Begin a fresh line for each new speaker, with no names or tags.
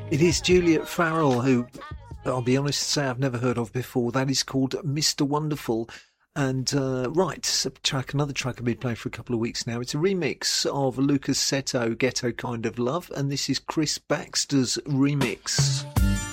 It is Juliet Farrell, who, I'll be honest, say I've never heard of before. That is called Mr. Wonderful. And another track I've been playing for a couple of weeks now. It's a remix of Lucas Seto, Ghetto Kind of Love, and this is Chris Baxter's remix.